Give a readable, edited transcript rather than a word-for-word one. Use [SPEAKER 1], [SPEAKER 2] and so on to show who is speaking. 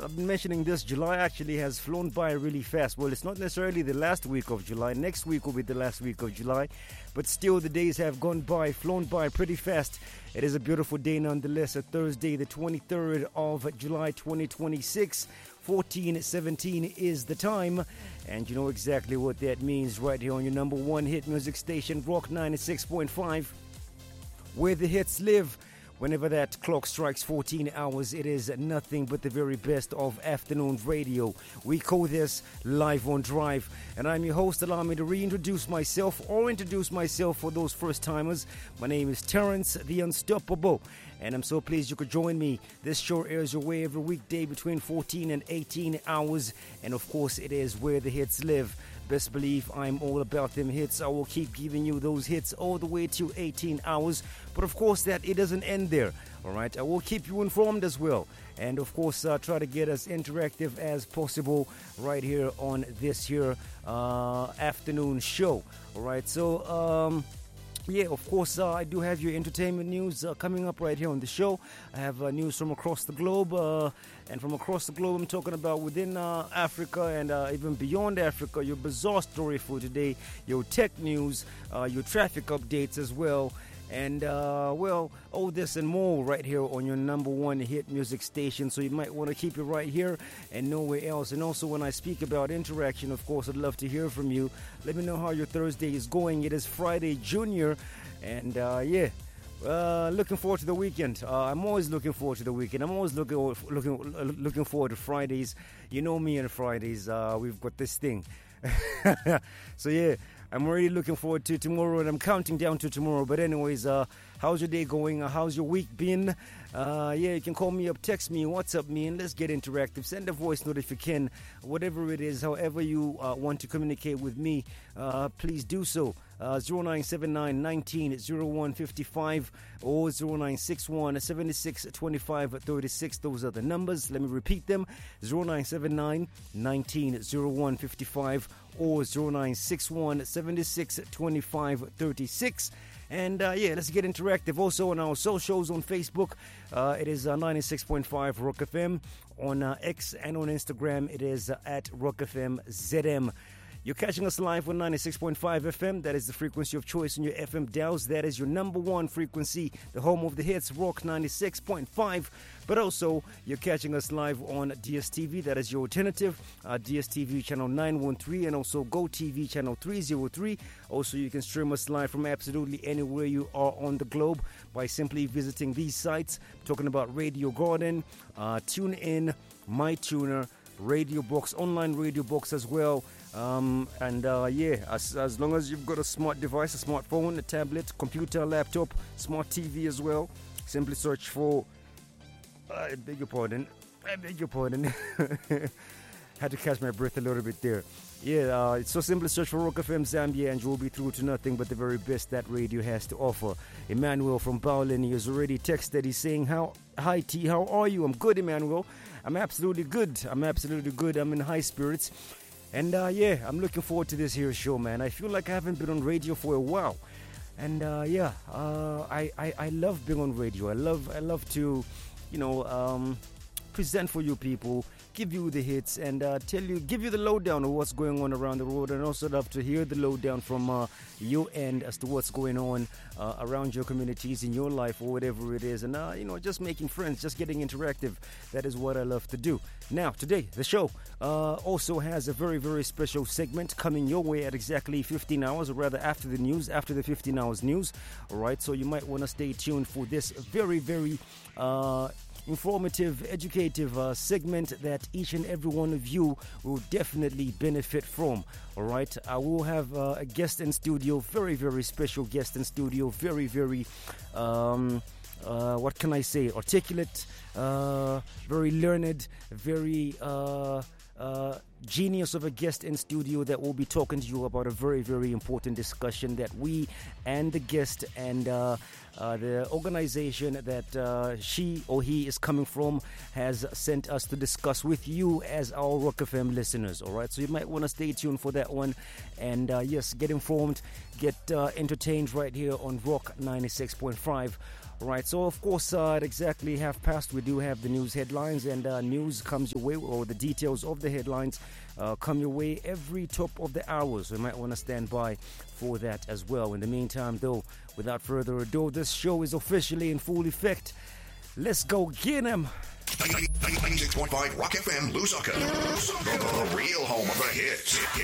[SPEAKER 1] I've been mentioning this. July actually has flown by really fast. Well, it's not necessarily the last week of July. Next week will be the last week of July. But still, the days have gone by, flown by pretty fast. It is a beautiful day nonetheless. A Thursday, the 23rd of July 2026. 14:17 is the time. And you know exactly what that means right here on your number one hit music station, Rock 96.5, where the hits live. Whenever that clock strikes 14 hours, it is nothing but the very best of afternoon radio. We call this Live on Drive. And I'm your host. Allow me to reintroduce myself or introduce myself for those first timers. My name is Terrence the Unstoppable. And I'm so pleased you could join me. This show airs your way every weekday between 14 and 18 hours. And of course, it is where the hits live. Best believe I'm all about them hits. I will keep giving you those hits all the way to 18 hours. But of course, that it doesn't end there. All right, I will keep you informed as well. And of course, try to get as interactive as possible right here on this here afternoon show. All right, so yeah, of course, I do have your entertainment news coming up right here on the show. I have news from across the globe, and from across the globe, I'm talking about within Africa and even beyond Africa. Your bizarre story for today, your tech news, your traffic updates as well. And, well, all this and more right here on your number one hit music station. So you might want to keep it right here and nowhere else. And also when I speak about interaction, of course, I'd love to hear from you. Let me know how your Thursday is going. It is Friday Junior. And, yeah. Looking forward to the weekend. I'm always looking forward to the weekend. I'm always looking forward to Fridays. You know me on Fridays. We've got this thing. So, yeah. I'm really looking forward to tomorrow, and I'm counting down to tomorrow. But anyways, how's your day going? How's your week been? Yeah, you can call me up, text me, WhatsApp me, and let's get interactive. Send a voice note if you can. Whatever it is, however you want to communicate with me, please do so. 0979 19 0155 or 0961 76 25 36. Those are the numbers. Let me repeat them. 0979 19 0155 or 0961 76 25 36. And yeah, let's get interactive. Also on our socials on Facebook, it is 96.5 Rock FM. On X and on Instagram, it is at Rock FM ZM. You're catching us live on 96.5 FM. That is the frequency of choice in your FM dials. That is your number one frequency, the home of the hits, Rock 96.5. But also, you're catching us live on DSTV. That is your alternative, DSTV channel 913 and also GoTV channel 303. Also, you can stream us live from absolutely anywhere you are on the globe by simply visiting these sites. I'm talking about Radio Garden, TuneIn, MyTuner, Radio Box, online Radio Box as well. Yeah, as long as you've got a smart device, a smartphone, a tablet, computer, laptop, smart TV as well, simply search for I beg your pardon had to catch my breath a little bit there. Yeah, it's so simply search for Rock FM Zambia and you'll be through to nothing but the very best that radio has to offer. Emmanuel from Bowlin, he has already texted. He's saying, hi T, how are you? I'm good, Emmanuel. I'm absolutely good. I'm in high spirits. And yeah, I'm looking forward to this here show, man. I feel like I haven't been on radio for a while. And yeah, I love being on radio. I love to, you know, present for you people, give you the hits, and give you the lowdown of what's going on around the world, and also love to hear the lowdown from your end as to what's going on around your communities, in your life, or whatever it is, and you know, just making friends, just getting interactive. That is what I love to do. Now, today, the show also has a very, very special segment coming your way at exactly 15 hours, or rather after the 15 hours news. All right, so you might want to stay tuned for this very, very informative, educative segment that each and every one of you will definitely benefit from. All right, I will have a guest in studio, very, very special guest in studio, very, very what can I say, articulate, very learned, very genius of a guest in studio that will be talking to you about a very, very important discussion that we and the guest and the organization that she or he is coming from has sent us to discuss with you as our Rock FM listeners. All right, so you might want to stay tuned for that one, and yes, get informed, get entertained right here on Rock 96.5. Right, so of course at exactly past we do have the news headlines, and news comes your way, or the details of the headlines come your way every top of the hour, so you might want to stand by for that as well. In the meantime though, without further ado, this show is officially in full effect. Let's go get him.
[SPEAKER 2] 96.5 Rock FM, Lusaka. The real home of the hits.